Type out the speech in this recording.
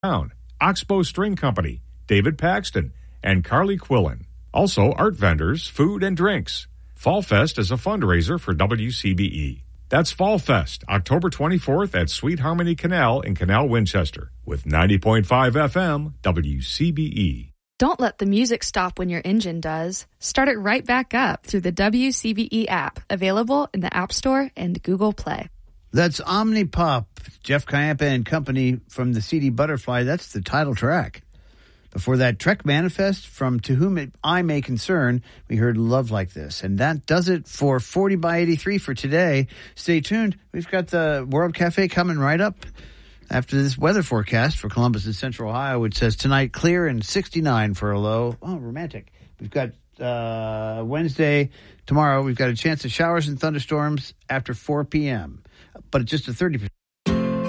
Town, Oxbow String Company, David Paxton, and Carly Quillen. Also, art vendors, food, and drinks. Fall Fest is a fundraiser for WCBE. That's Fall Fest, October 24th at Sweet Harmony Canal in Canal, Winchester, with 90.5 FM WCBE. Don't let the music stop when your engine does. Start it right back up through the WCBE app, available in the App Store and Google Play. That's Omnipop, Jeff Kayampa and Company from the CD Butterfly. That's the title track. Before that, Trek Manifest from To Whom I May Concern. We heard Love Like This. And that does it for 40 by 83 for today. Stay tuned. We've got the World Cafe coming right up after this weather forecast for Columbus and Central Ohio, which says tonight clear and 69 for a low. Oh, romantic. We've got Wednesday, tomorrow, we've got a chance of showers and thunderstorms after 4 p.m., but it's just a 30%.